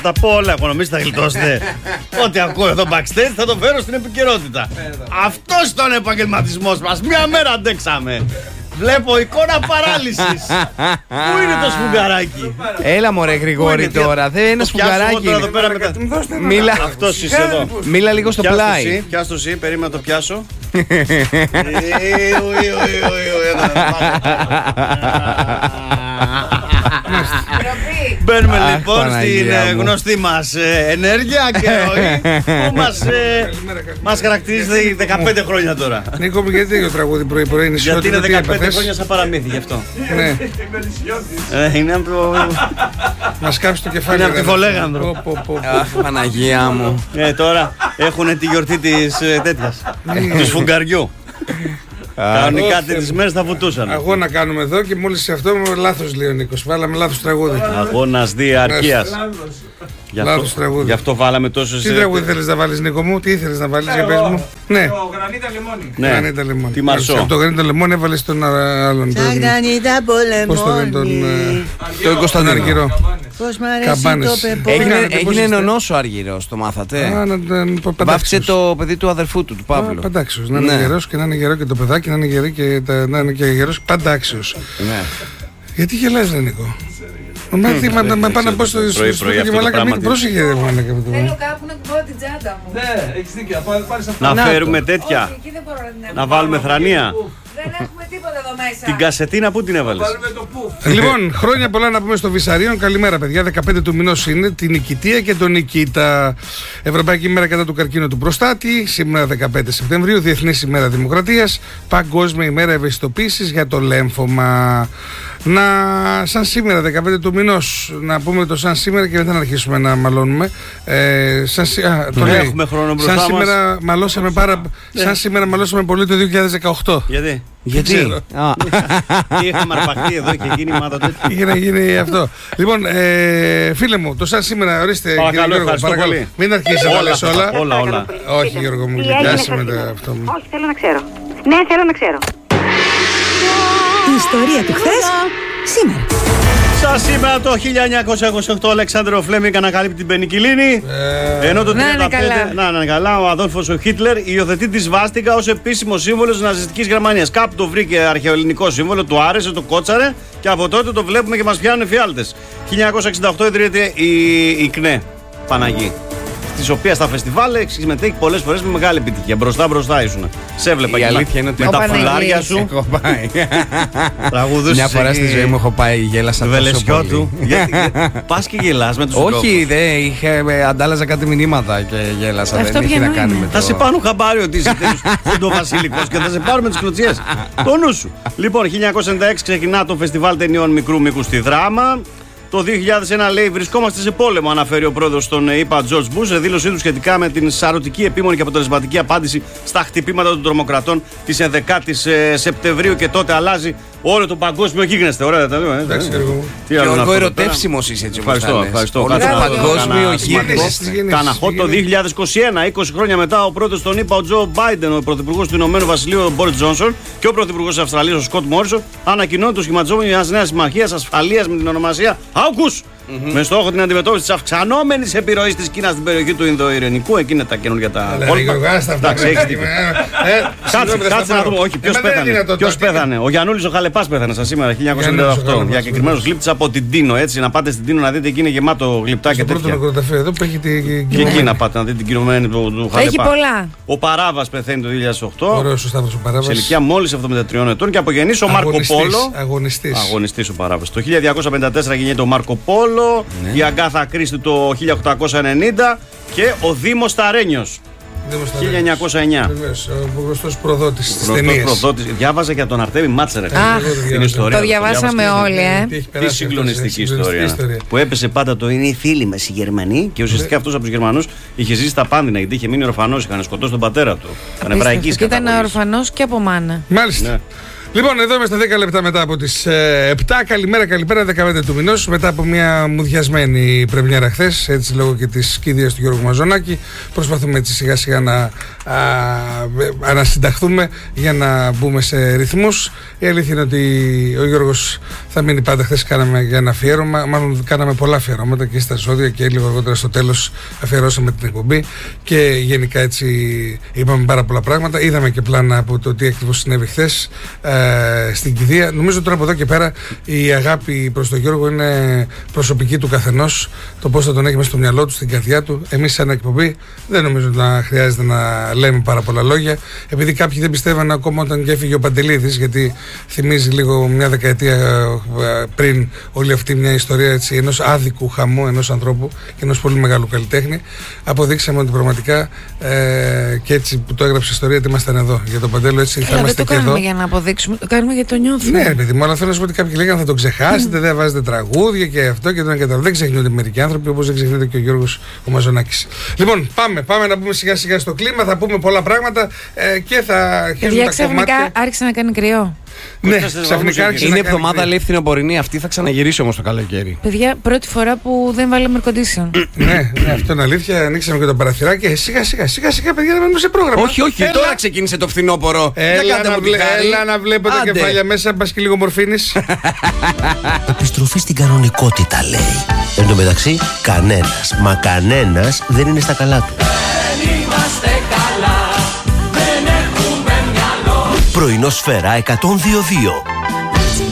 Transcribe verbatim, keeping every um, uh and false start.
τα πω όλα. Εγώ νομίζω θα γλιτώσετε. Ό,τι ακούω εδώ backstage θα το φέρω στην επικαιρότητα. Αυτός ήταν ο επαγγελματισμός μας. Μια μέρα αντέξαμε. Βλέπω εικόνα παράλυσης. Πού είναι το σφουγγαράκι? Έλα μωρέ Γρηγόρη τώρα. Δεν είναι σφουγγαράκι. Μίλα. Αυτός είσαι εδώ. Μίλα λίγο στο πλάι. Πιάσ' το εσύ, περίμενα να το πιάσω. Μπαίνουμε λοιπόν στην γνωστή μας ενέργεια και ροή που μας χαρακτηρίζει δεκαπέντε χρόνια τώρα. Νίκο μου, γιατί το τραγούδι πρωί πρωί είναι γιατί είναι δεκαπέντε χρόνια σαν παραμύθι γι' αυτό. Ναι. Είναι από το... Μας κάψει το κεφάλι. Είναι από τη Φολέγανδρο. Αχ, Παναγία μου. Τώρα έχουν τη γιορτή της τέτοιας, του σφουγγαριού. Κανονικά τις μέρες θα βουτούσαν. Αγώνα κάνουμε εδώ και μόλις σε αυτό με λάθος λέει ο Νίκος. Βάλαμε λάθος τραγούδι. Αγώνας διαρκείας. Γι' αυτό, γι' αυτό βάλαμε τόσες. Τι τραγούδι θέλεις να βάλεις, Νίκο μου, τι ήθελες να βάλεις, για πες μου. Ναι, το Γρανίτα Λεμόνι. Ναι, Γρανίτα Λεμόνι. Τι Μαρσό. Από το Γρανίτα Λεμόνι έβαλες τον άλλον. Πώς το λένε τον. Το Κωνσταντίνο Αργυρό. Καμπάνες. Έγινε νονός ο Αργυρός, το μάθατε? Βάφτισε το παιδί του αδερφού του, του Παύλου. Παντάξιος, να είναι γερός και να είναι γερό και το παιδάκι, να είναι γερό και να είναι και γερός παντάξιος. Γιατί γελάς, Νίκο? Μα τι, με πάνε να πω στο σπίτι και μαλάκα, μην πρόσεχε ρε μαλάκα. Θέλω κάπου να κουμπάω την τσάντα μου. Ναι, έχεις δίκιο, πάρεις Να αυτά. φέρουμε τέτοια, να βάλουμε θρανία. Δεν έχουμε τίποτα εδώ μέσα. Την κασετίνα πού την έβαλες? Λοιπόν, χρόνια πολλά να πούμε στο Βυσσαρίων. Καλημέρα, παιδιά. δεκαπέντε του μηνός είναι, την Νικητία και τον Νικήτα. Ευρωπαϊκή ημέρα κατά του καρκίνου του προστάτη. Σήμερα δεκαπέντε Σεπτεμβρίου. Διεθνής ημέρα Δημοκρατίας. Παγκόσμια ημέρα ευαισθητοποίησης για το λέμφωμα. Να, σαν σήμερα, δεκαπέντε του μηνός, να πούμε το σαν σήμερα και μετά να αρχίσουμε να μαλώνουμε. Ε, σαν, α, το λέει. Έχουμε χρόνο μπροστά σαν μας. Σήμερα μαλώσαμε πάρα, ναι. Σαν σήμερα μαλώσαμε πολύ το δύο χιλιάδες δεκαοκτώ. Γιατί? Γιατί? Τι είχαμε αρπαχτεί εδώ και κίνημα το τέτοιο. Είχε να γίνει αυτό. Λοιπόν, ε, φίλε μου, το σαν σήμερα, ορίστε. Παρακαλώ, ευχαριστώ πολύ. Μην αρχίσει να λες όλα. Όλα, όλα. Όχι, Γιώργο μου, κοιτάσαι με αυτό μου. Όχι, θέλω να ξέρω. Ναι, θέλω να ξέρω. Η ιστορία του χθες, σήμερα. Σαν σήμερα το χίλια εννιακόσια είκοσι οκτώ ο Αλεξάνδρο Φλέμινγκ ανακαλύπτει την πενικυλίνη. Ε, ενώ το τριάντα πέντε να είναι καλά, ο Αδόλφος ο Χίτλερ υιοθετεί τη σβάστηκα ως επίσημο σύμβολο της ναζιστικής Γερμανίας. Κάπου το βρήκε αρχαιοελληνικό σύμβολο, του άρεσε, το κότσαρε και από τότε το βλέπουμε και μας πιάνουν εφιάλτες. χίλια εννιακόσια εξήντα οκτώ ιδρύεται η, η ΚΝΕ Παναγή, της οποίας στα φεστιβάλ συμμετέχει πολλές φορές με μεγάλη επιτυχία. Μπροστά μπροστά ήσουν. Σε έβλεπα η και αλήθεια είναι ότι με τα φουλάρια σου. Έχω πάει. Τραγουδούσες. Μια φορά στη ζωή μου έχω πάει, γέλασα τόσο πολύ. Του. Πας και γελάς με τους όχι, δεν είχε, αντάλλαζα κάτι μηνύματα και γέλασα. Αυτό δεν είχε να κάνει με το... Θα σε πάρουν χαμπάρι ότι είσαι Βασιλικός και θα σε πάρουν με τις κλωτσιές. Το νου σου. Λοιπόν, χίλια εννιακόσια ενενήντα έξι ξεκινά το φεστιβάλ ταινιών μικρού μήκους στη Δράμα. Το δύο χιλιάδες ένα λέει βρισκόμαστε σε πόλεμο, αναφέρει ο πρόεδρος των ΗΠΑ George Bush σε δήλωσή του σχετικά με την σαρωτική, επίμονη και αποτελεσματική απάντηση στα χτυπήματα των τρομοκρατών της ενδεκάτης Σεπτεμβρίου και τότε αλλάζει όλο το παγκόσμιο γίγνεσθε. Ωραία, τα λέω. Εντάξει, Γιώργο. Γιώργο, ερωτεύσιμος είσαι έτσι όπως ευχαριστώ, ευχαριστώ. Όλο το παγκόσμιο γίγνεσθε. Καναχώ το δύο χιλιάδες είκοσι ένα, είκοσι χρόνια μετά, ο πρόεδρος των ΗΠΑ ο Τζο Μπάιντεν, ο πρωθυπουργός του Ηνωμένου Βασιλείου ο Μπόρις Τζόνσον και ο πρωθυπουργός της Αυστραλίας ο Σκοτ Μόρισον ανακοινώνουν το σχηματισμό μιας νέας συμμαχίας ασφαλείας με την ονομασία AUKUS. Mm-hmm. Με στόχο την αντιμετώπιση της αυξανόμενης επιρροής της Κίνας στην περιοχή του Ινδοειρηνικού. Εκείνα τα καινούργια τα κόλπα. Εντάξει, έχεις δίκιο. Κάτσε να δούμε. Όχι, ποιος πέθανε. Ποιος πέθανε. Ο Γιαννούλης ο Χαλεπάς πέθανε στα σήμερα χίλια εννιακόσια ενενήντα οκτώ. Διακεκριμένος γλύπτης από την Τίνο. Έτσι, να πάτε στην Τίνο να δείτε εκεί είναι γεμάτο γλυπτά και τέτοια. Και εκεί να πάτε να δείτε την κυρωμένη του Χαλεπά. Έχει πολλά. Ο Παράβας πεθαίνει το δύο χιλιάδες οκτώ. Ωραίος ο Σταύρος ο Παράβας. Σε ηλικία μόλις εβδομήντα τριών ετών και απογενής ο Μάρκο Πόλο. Αγωνιστής. Αγωνιστής ο Παράβας. Το χίλια διακόσια πενήντα τέσσερα γεννιέται ο Μάρκο Πόλο. Ναι. Η Αγκάθα Κρίστη το χίλια οκτακόσια ενενήντα και ο Δήμος Ταρένιος χίλια εννιακόσια εννιά. Ο γνωστός προδότης της ταινίας. Διάβαζε για τον Αρτέμι Μάτσερε. Την ιστορία. Το διαβάσαμε όλοι, ε. Τι συγκλονιστική ιστορία. Που έπεσε πάντα το είναι οι φίλοι μας οι Γερμανοί και ουσιαστικά αυτός από τους Γερμανούς είχε ζήσει στα Πάνδυνα γιατί είχε μείνει ορφανός, είχαν σκοτώσει τον πατέρα του. Ήταν εβραϊκής καταγωγής. Ήταν ορφανός και από μάνα. Μάλιστα. Λοιπόν, εδώ είμαστε δέκα λεπτά μετά από τις ε, επτά. Καλημέρα, καλημέρα, δεκαπέντε του μηνός. Μετά από μια μουδιασμένη πρεμιέρα χθες, έτσι λόγω και της κηδείας του Γιώργου Μαζονάκη, προσπαθούμε έτσι σιγά σιγά να α, ανασυνταχθούμε για να μπούμε σε ρυθμούς. Η αλήθεια είναι ότι ο Γιώργος θα μείνει πάντα. Χθες κάναμε για ένα αφιέρωμα, μάλλον κάναμε πολλά αφιερώματα και στα ζώδια και λίγο αργότερα στο τέλος αφιερώσαμε την εκπομπή και γενικά έτσι είπαμε πάρα πολλά πράγματα. Είδαμε και πλάνα από το τι ακριβώς συνέβη χθες ε, στην κηδεία. Νομίζω τώρα από εδώ και πέρα η αγάπη προς τον Γιώργο είναι προσωπική του καθενός. Το πώς θα τον έχει μέσα στο μυαλό του, στην καρδιά του. Εμείς σαν εκπομπή δεν νομίζω να χρειάζεται να λέμε πάρα πολλά λόγια, επειδή κάποιοι δεν πιστεύανε ακόμα όταν και έφυγε ο Παντελίδης, γιατί θυμίζει λίγο μια δεκαετία πριν όλη αυτή μια ιστορία έτσι, ενός άδικου χαμού ενός ανθρώπου και ενός πολύ μεγάλου καλλιτέχνη. Αποδείξαμε ότι πραγματικά ε, και έτσι που το έγραψε η ιστορία ότι ήμασταν εδώ για τον Παντέλο, έτσι θα είμαστε και εδώ. Δεν το κάνουμε για να αποδείξουμε, το κάνουμε γιατί το νιώθουμε. Ναι, παιδί μου, αλλά θέλω να σου πω ότι κάποιοι λέγανε θα τον ξεχάσετε, mm. δεν βάζετε τραγούδια και αυτό και το ένα. Δεν ξεχνιούνται μερικοί άνθρωποι, όπως δεν ξεχνιούνται και ο Γιώργος ο Μαζονάκης. Λοιπόν, πάμε, πάμε να μπούμε σιγά σιγά στο κλίμα, θα πούμε πολλά πράγματα ε, και θα αρχίσουμε. Ξαφνικά άρχισε να κάνει κρυό. Ναι, ξαφνικά άρχισε. Είναι εβδομάδα λέει φθινοπορεινή αυτή, θα ξαναγυρίσει όμως το καλοκαίρι. Παιδιά, πρώτη φορά που δεν βάλαμε air condition. Ναι, ναι, αυτό είναι αλήθεια. Ανοίξαμε και το παραθυράκι και σιγά σιγά, σιγά σιγά, παιδιά, να μένουμε σε πρόγραμμα. Όχι, όχι, έλα. Τώρα ξεκίνησε το φθινόπωρο. Έλα, να, βλέ, έλα να βλέπω τα κεφάλια μέσα, μπας και λίγο μορφήνης. Επιστροφή στην κανονικότητα, λέει. Εν τω μεταξύ, κανένας, μα κανένας δεν είναι στα καλά του. Δεν είμαστε καλά, δεν έχουμε μυαλό. Πρωινό Σφαίρα εκατόν δύο δύο.